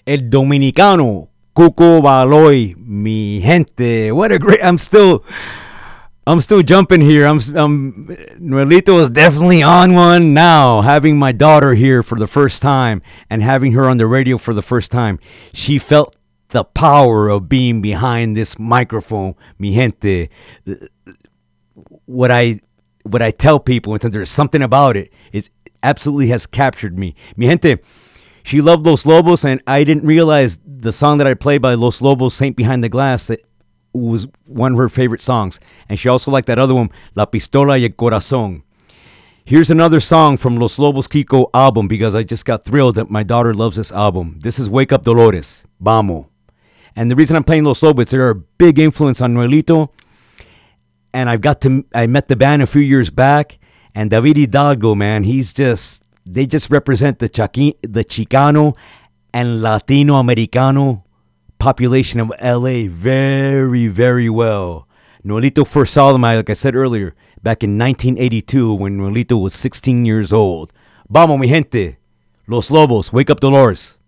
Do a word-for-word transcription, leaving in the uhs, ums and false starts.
El Dominicano, Cuco Baloy, mi gente. What a great, I'm still, I'm still jumping here. I'm, I'm, Noelito is definitely on one now. Having my daughter here for the first time and having her on the radio for the first time, she felt the power of being behind this microphone, mi gente. What I, what I tell people, and there's something about it, is absolutely has captured me, mi gente. She loved Los Lobos, and I didn't realize the song that I played by Los Lobos, Saint Behind the Glass, that was one of her favorite songs. And she also liked that other one, La Pistola y el Corazón. Here's another song from Los Lobos Kiko album, because I just got thrilled that my daughter loves this album. This is Wake Up Dolores, Vamos. And the reason I'm playing Los Lobos, they're a big influence on Noelito. And I've got to, I met the band a few years back, and David Hidalgo, man, he's just, they just represent the Chaki, the Chicano and Latino Americano population of L A very, very well. Noelito first saw them, like I said earlier, back in nineteen eighty-two when Noelito was sixteen years old. Vamos, mi gente. Los Lobos, Wake Up Dolores.